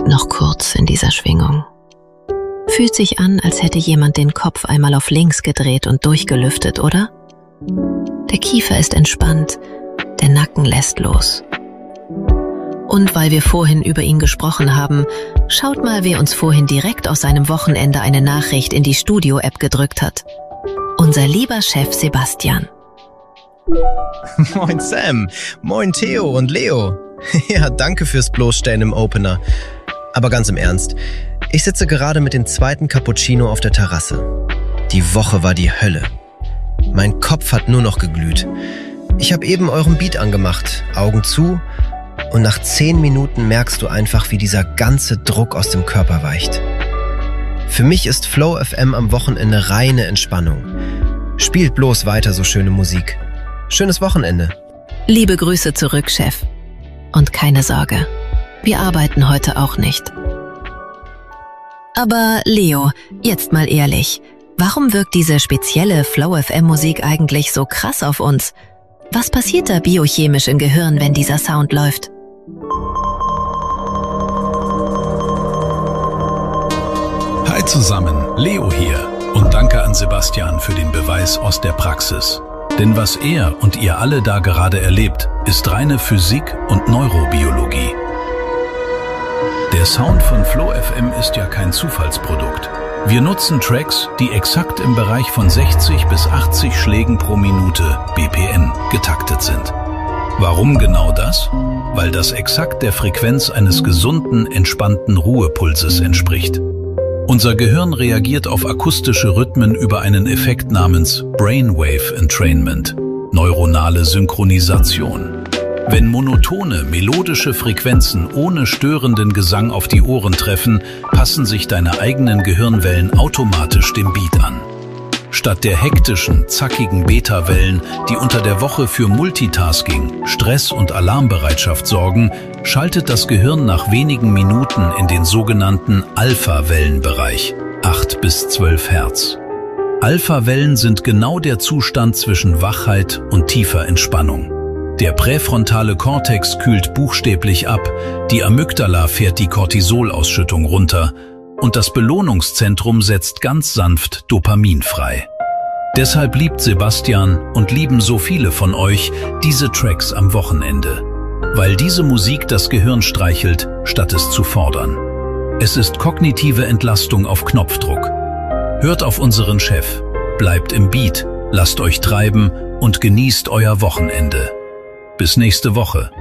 Noch kurz in dieser Schwingung. Fühlt sich an, als hätte jemand den Kopf einmal auf links gedreht und durchgelüftet, oder? Der Kiefer ist entspannt, der Nacken lässt los. Und weil wir vorhin über ihn gesprochen haben, schaut mal, wer uns vorhin direkt aus seinem Wochenende eine Nachricht in die Studio-App gedrückt hat. Unser lieber Chef Sebastian. Moin Sam, moin Theo und Leo. Ja, danke fürs Bloßstellen im Opener. Aber ganz im Ernst, ich sitze gerade mit dem zweiten Cappuccino auf der Terrasse. Die Woche war die Hölle. Mein Kopf hat nur noch geglüht. Ich habe eben euren Beat angemacht, Augen zu, und nach 10 Minuten merkst du einfach, wie dieser ganze Druck aus dem Körper weicht. Für mich ist Flow FM am Wochenende reine Entspannung. Spielt bloß weiter so schöne Musik. Schönes Wochenende. Liebe Grüße zurück, Chef. Und keine Sorge, wir arbeiten heute auch nicht. Aber Leo, jetzt mal ehrlich, warum wirkt diese spezielle Flow FM Musik eigentlich so krass auf uns? Was passiert da biochemisch im Gehirn, wenn dieser Sound läuft? Hi zusammen, Leo hier und danke an Sebastian für den Beweis aus der Praxis. Denn was er und ihr alle da gerade erlebt, ist reine Physik und Neurobiologie. Der Sound von Flow FM ist ja kein Zufallsprodukt. Wir nutzen Tracks, die exakt im Bereich von 60 bis 80 Schlägen pro Minute BPM getaktet sind. Warum genau das? Weil das exakt der Frequenz eines gesunden, entspannten Ruhepulses entspricht. Unser Gehirn reagiert auf akustische Rhythmen über einen Effekt namens Brainwave Entrainment, neuronale Synchronisation. Wenn monotone, melodische Frequenzen ohne störenden Gesang auf die Ohren treffen, passen sich deine eigenen Gehirnwellen automatisch dem Beat an. Statt der hektischen, zackigen Beta-Wellen, die unter der Woche für Multitasking, Stress und Alarmbereitschaft sorgen, schaltet das Gehirn nach wenigen Minuten in den sogenannten Alpha-Wellenbereich, 8 bis 12 Hertz. Alpha-Wellen sind genau der Zustand zwischen Wachheit und tiefer Entspannung. Der präfrontale Kortex kühlt buchstäblich ab, die Amygdala fährt die Cortisolausschüttung runter und das Belohnungszentrum setzt ganz sanft Dopamin frei. Deshalb liebt Sebastian und lieben so viele von euch diese Tracks am Wochenende, weil diese Musik das Gehirn streichelt, statt es zu fordern. Es ist kognitive Entlastung auf Knopfdruck. Hört auf unseren Chef, bleibt im Beat, lasst euch treiben und genießt euer Wochenende. Bis nächste Woche.